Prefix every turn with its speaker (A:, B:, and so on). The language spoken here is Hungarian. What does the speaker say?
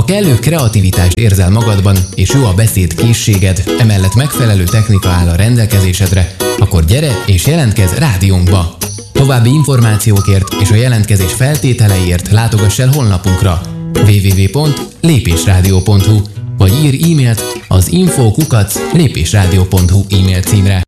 A: kellő kreativitást érzel magadban, és jó a beszéd készséged, emellett megfelelő technika áll a rendelkezésedre, akkor gyere és jelentkezz rádiónkba! További információkért és a jelentkezés feltételeiért látogass el honlapunkra www.lépésradio.hu vagy írj e-mailt az info@lépésradio.hu e-mail címre.